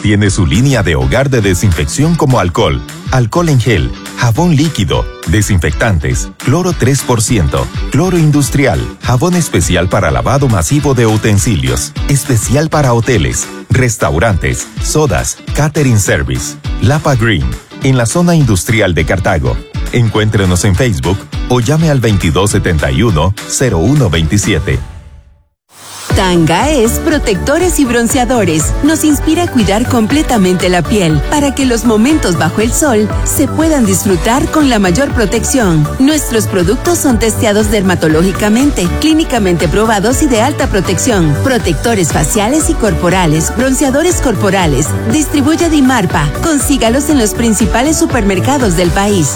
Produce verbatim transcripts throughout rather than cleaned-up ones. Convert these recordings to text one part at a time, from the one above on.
tiene su línea de hogar de desinfección como alcohol, alcohol en gel, jabón líquido, desinfectantes, cloro tres por ciento, cloro industrial, jabón especial para lavado masivo de utensilios, especial para hoteles, restaurantes, sodas, catering service. Lapa Green, en la zona industrial de Cartago. Encuéntrenos en Facebook o llame al veintidós setenta y uno, cero uno veintisiete. Tanga es protectores y bronceadores. Nos inspira a cuidar completamente la piel para que los momentos bajo el sol se puedan disfrutar con la mayor protección. Nuestros productos son testeados dermatológicamente, clínicamente probados y de alta protección. Protectores faciales y corporales, bronceadores corporales. Distribuye Dimarpa. Consígalos en los principales supermercados del país.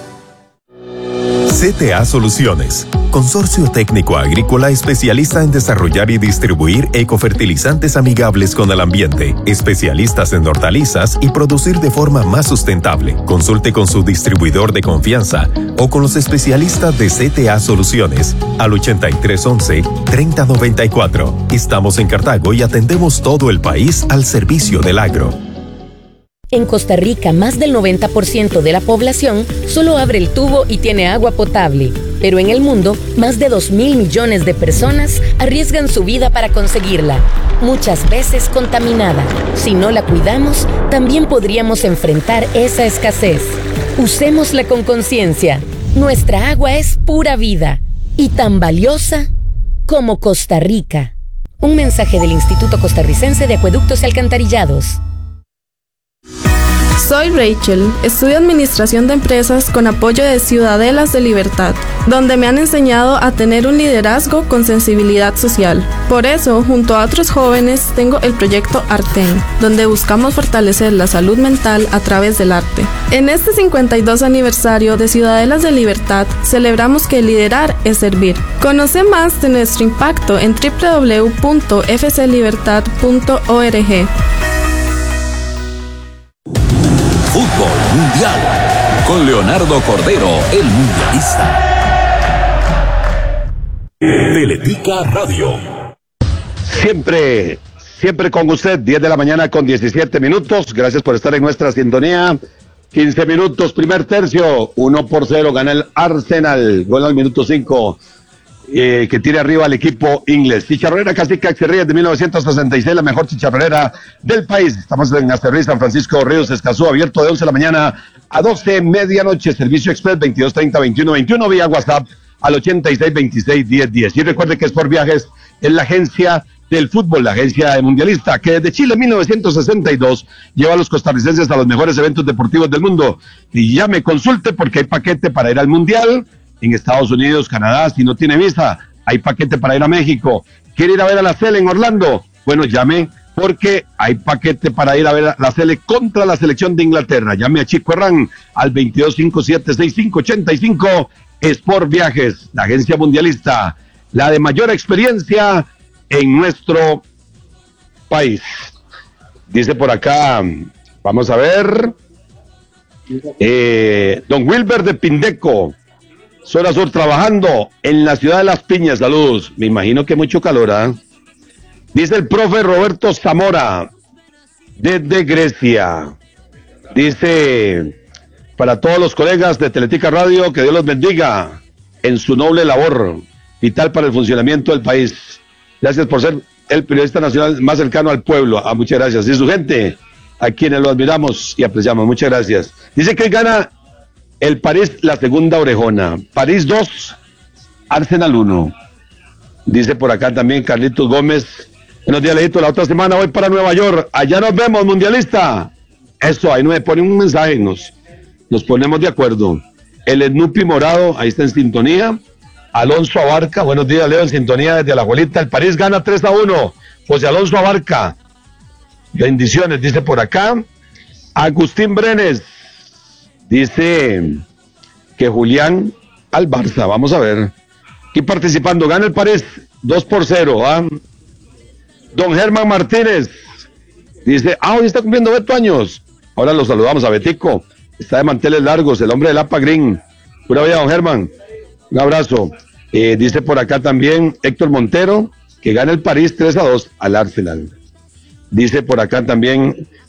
C T A Soluciones, consorcio técnico agrícola especialista en desarrollar y distribuir ecofertilizantes amigables con el ambiente, especialistas en hortalizas y producir de forma más sustentable. Consulte con su distribuidor de confianza o con los especialistas de C T A Soluciones al ochenta y tres once, treinta noventa y cuatro. Estamos en Cartago y atendemos todo el país al servicio del agro. En Costa Rica, más del noventa por ciento de la población solo abre el tubo y tiene agua potable. Pero en el mundo, más de dos mil millones de personas arriesgan su vida para conseguirla, muchas veces contaminada. Si no la cuidamos, también podríamos enfrentar esa escasez. Usémosla con conciencia. Nuestra agua es pura vida y tan valiosa como Costa Rica. Un mensaje del Instituto Costarricense de Acueductos y Alcantarillados. Soy Rachel, estudio Administración de Empresas con apoyo de Ciudadelas de Libertad, donde me han enseñado a tener un liderazgo con sensibilidad social. Por eso, junto a otros jóvenes, tengo el proyecto Arten, donde buscamos fortalecer la salud mental a través del arte. En este cincuenta y dos aniversario de Ciudadelas de Libertad, celebramos que liderar es servir. Conoce más de nuestro impacto en doble u doble u doble u punto f c libertad punto org. Fútbol Mundial con Leonardo Cordero, el mundialista. Teletica Radio. Siempre, siempre con usted, diez de la mañana con diecisiete minutos. Gracias por estar en nuestra sintonía. quince minutos, primer tercio, uno por cero, gana el Arsenal. Gol al minuto cinco. Eh, que tire arriba al equipo inglés. Chicharronera Cacique Axerrías de mil novecientos sesenta y seis, la mejor chicharronera del país. Estamos en Asterrí, San Francisco, Ríos Escazú, abierto de once de la mañana a doce, medianoche. Servicio Express veintidós treinta, veintiuno veintiuno, vía WhatsApp al ochenta y seis veintiséis diez diez. Y recuerde que Sport Viajes es la agencia del fútbol, la agencia de mundialista, que desde Chile mil novecientos sesenta y dos lleva a los costarricenses a los mejores eventos deportivos del mundo. Y ya me consulte porque hay paquete para ir al mundial en Estados Unidos, Canadá. Si no tiene visa, hay paquete para ir a México. ¿Quiere ir a ver a la Sele en Orlando? Bueno, llame porque hay paquete para ir a ver a la Sele contra la selección de Inglaterra. Llame a Chico Herrán al veintidós cincuenta y siete, sesenta y cinco ochenta y cinco. Sport Viajes, la agencia mundialista, la de mayor experiencia en nuestro país. Dice por acá, vamos a ver, eh, don Wilber de Pindeco, Zona Sur, trabajando en la ciudad de Las Piñas. Saludos. Me imagino que mucho calor, ¿eh? Dice el profe Roberto Zamora, desde Grecia. Dice, para todos los colegas de Teletica Radio, que Dios los bendiga en su noble labor, vital para el funcionamiento del país. Gracias por ser el periodista nacional más cercano al pueblo. Ah, muchas gracias. Y su gente, a quienes lo admiramos y apreciamos. Muchas gracias. Dice que gana el París, la segunda orejona. París dos, Arsenal uno. Dice por acá también Carlitos Gómez. Buenos días, Leito. La otra semana voy para Nueva York. Allá nos vemos, mundialista. Eso, ahí nos ponen un mensaje. Nos, nos ponemos de acuerdo. El Snoopy Morado, ahí está en sintonía. Alonso Abarca. Buenos días, Leo, en sintonía desde la abuelita. El París gana tres a uno. José Alonso Abarca. Bendiciones, dice por acá. Agustín Brenes. Dice que Julián al Barça. Vamos a ver. Aquí participando. Gana el París dos por cero. ¿Ah? Don Germán Martínez. Dice, ah, hoy está cumpliendo Beto años. Ahora lo saludamos a Betico. Está de manteles largos. El hombre del Lapa Green. Pura vida, don Germán. Un abrazo. Eh, dice por acá también Héctor Montero que gana el París tres a dos al Arsenal. Dice por acá también